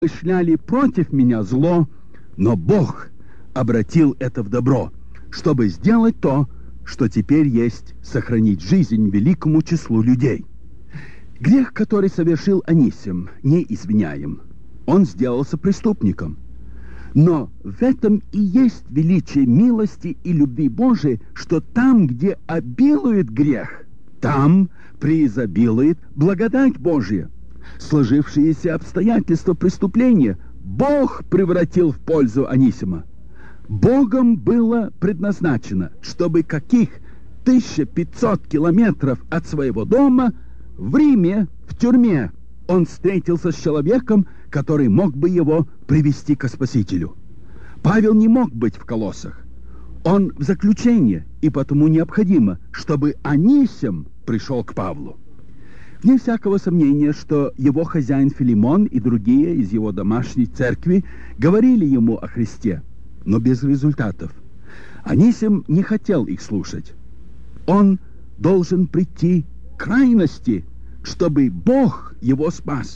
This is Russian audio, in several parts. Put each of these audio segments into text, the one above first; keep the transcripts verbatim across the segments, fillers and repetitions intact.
Помышляли против меня зло, но Бог обратил это в добро, чтобы сделать то, что теперь есть сохранить жизнь великому числу людей. Грех, который совершил Анисим, не извиняем. Он сделался преступником. Но в этом и есть величие милости и любви Божией, что там, где обилует грех, там преизобилует благодать Божия. Сложившиеся обстоятельства преступления Бог превратил в пользу Анисима. Богом было предназначено, чтобы каких тысяча пятьсот километров от своего дома в Риме, в тюрьме, он встретился с человеком, который мог бы его привести к Спасителю. Павел не мог быть в Колоссах. Он в заключении, и потому необходимо, чтобы Анисим пришел к Павлу. Вне всякого сомнения, что его хозяин Филимон и другие из его домашней церкви говорили ему о Христе, но без результатов. Анисим не хотел их слушать. Он должен прийти к крайности, чтобы Бог его спас.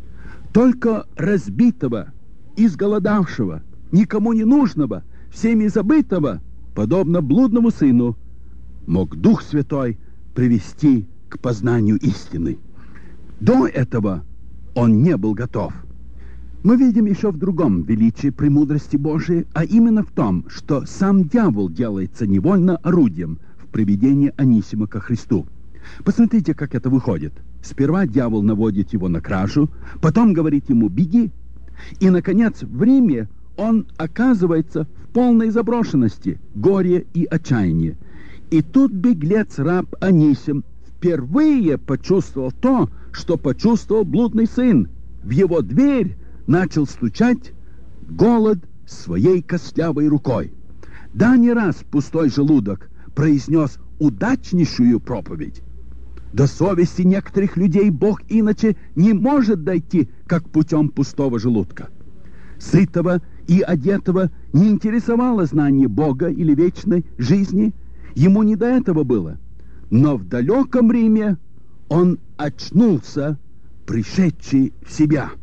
Только разбитого, изголодавшего, никому не нужного, всеми забытого, подобно блудному сыну, мог Дух Святой привести к познанию истины. До этого он не был готов. Мы видим еще в другом величии премудрости Божией, а именно в том, что сам дьявол делается невольно орудием в приведении Анисима ко Христу. Посмотрите, как это выходит. Сперва дьявол наводит его на кражу, потом говорит ему «беги», и, наконец, в Риме он оказывается в полной заброшенности, горе и отчаяние. И тут беглец-раб Анисим впервые почувствовал то, что почувствовал блудный сын. В его дверь начал стучать голод своей костлявой рукой. Да, не раз пустой желудок произнес удачнейшую проповедь. До совести некоторых людей Бог иначе не может дойти, как путем пустого желудка. Сытого и одетого не интересовало знание Бога или вечной жизни, ему не до этого было. Но в далеком Риме он очнулся, пришедший в себя.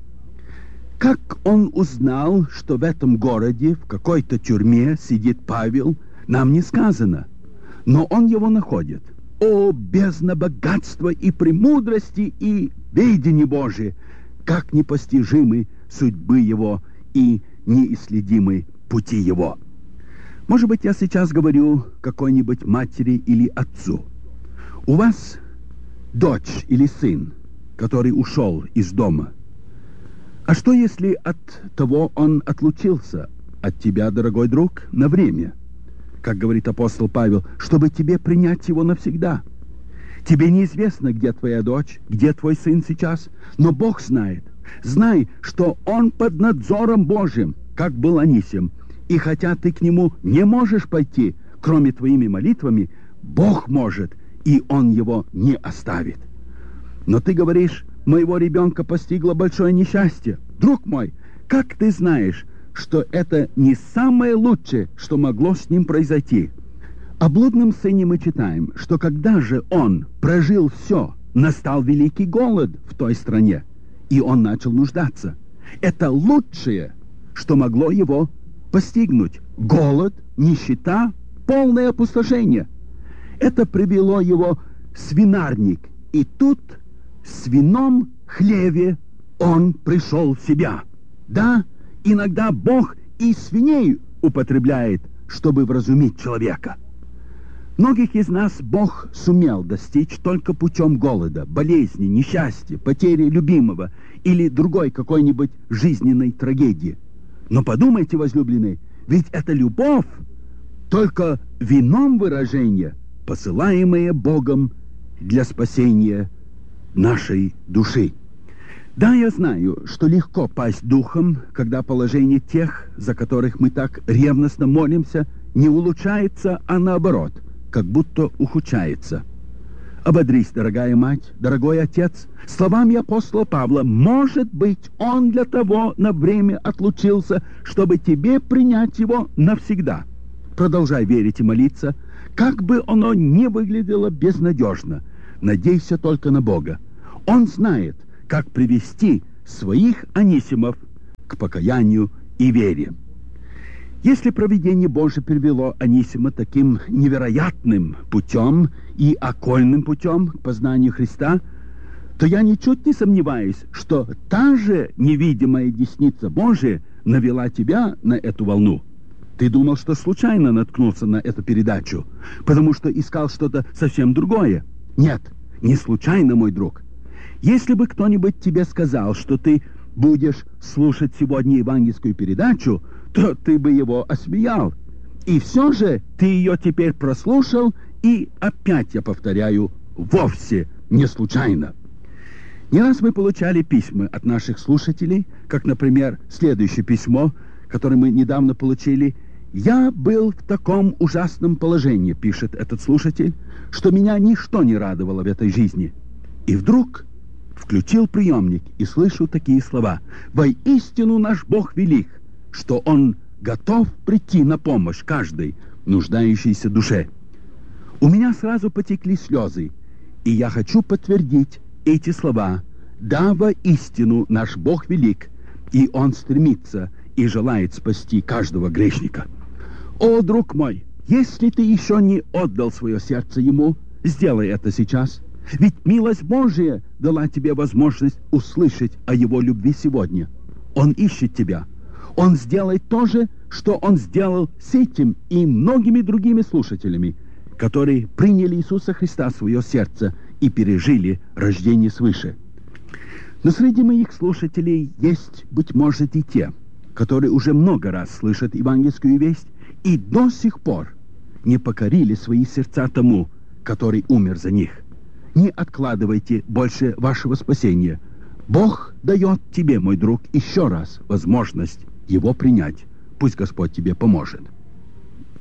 Как он узнал, что в этом городе, в какой-то тюрьме сидит Павел, нам не сказано. Но он его находит. О, бездна богатства и премудрости и ведения Божие! Как непостижимы судьбы его и неисследимы пути его! Может быть, я сейчас говорю какой-нибудь матери или отцу. У вас дочь или сын, который ушел из дома. А что, если от того он отлучился от тебя, дорогой друг, на время, как говорит апостол Павел, чтобы тебе принять его навсегда? Тебе неизвестно, где твоя дочь, где твой сын сейчас, но Бог знает. Знай, что он под надзором Божьим, как был Анисим, и хотя ты к нему не можешь пойти, кроме твоими молитвами, Бог может, и он его не оставит. Но ты говоришь, моего ребенка постигло большое несчастье. Друг мой, как ты знаешь, что это не самое лучшее, что могло с ним произойти? О блудном сыне мы читаем, что когда же он прожил все, настал великий голод в той стране, и он начал нуждаться. Это лучшее, что могло его постигнуть. Голод, нищета, полное опустошение. Это привело его в свинарник, и тут в свином хлеве он пришел в себя. Да, иногда Бог и свиней употребляет, чтобы вразумить человека. Многих из нас Бог сумел достичь только путем голода, болезни, несчастья, потери любимого или другой какой-нибудь жизненной трагедии. Но подумайте, возлюбленные, ведь это любовь, только в ином выражении, посылаемая Богом для спасения нашей души. Да, я знаю, что легко пасть духом, когда положение тех, за которых мы так ревностно молимся, не улучшается, а наоборот, как будто ухудшается. Ободрись, дорогая мать, дорогой отец, словами апостола Павла, может быть, он для того на время отлучился, чтобы тебе принять его навсегда. Продолжай верить и молиться, как бы оно ни выглядело безнадежно. Надейся только на Бога. Он знает, как привести своих Анисимов к покаянию и вере. Если провидение Божие привело Анисима таким невероятным путем и окольным путем к познанию Христа, то я ничуть не сомневаюсь, что та же невидимая десница Божия навела тебя на эту волну. Ты думал, что случайно наткнулся на эту передачу, потому что искал что-то совсем другое. Нет, не случайно, мой друг. Если бы кто-нибудь тебе сказал, что ты будешь слушать сегодня евангельскую передачу, то ты бы его осмеял. И все же ты ее теперь прослушал, и опять, я повторяю, вовсе не случайно. Не раз мы получали письма от наших слушателей, как, например, следующее письмо, которое мы недавно получили. «Я был в таком ужасном положении», — пишет этот слушатель, «что меня ничто не радовало в этой жизни. И вдруг включил приемник и слышу такие слова: «Воистину наш Бог велик, что Он готов прийти на помощь каждой нуждающейся душе». У меня сразу потекли слезы, и я хочу подтвердить эти слова. Да, воистину наш Бог велик, и Он стремится и желает спасти каждого грешника. О, друг мой, если ты еще не отдал свое сердце Ему, сделай это сейчас. Ведь милость Божия дала тебе возможность услышать о Его любви сегодня. Он ищет тебя. Он сделает то же, что Он сделал с этим и многими другими слушателями, которые приняли Иисуса Христа в свое сердце и пережили рождение свыше. Но среди моих слушателей есть, быть может, и те, которые уже много раз слышат евангельскую весть и до сих пор не покорили свои сердца тому, который умер за них. Не откладывайте больше вашего спасения. Бог дает тебе, мой друг, еще раз возможность его принять. Пусть Господь тебе поможет.